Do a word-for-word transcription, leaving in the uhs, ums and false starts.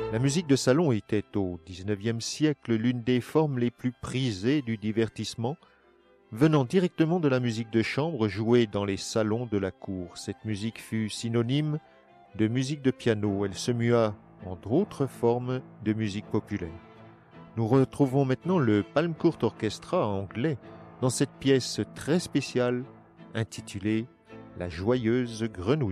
La musique de salon était au dix-neuvième siècle l'une des formes les plus prisées du divertissement, venant directement de la musique de chambre jouée dans les salons de la cour. Cette musique fut synonyme de musique de piano. Elle se mua en d'autres formes de musique populaire. Nous retrouvons maintenant le Palm Court Orchestra anglais dans cette pièce très spéciale intitulée « La joyeuse grenouille ».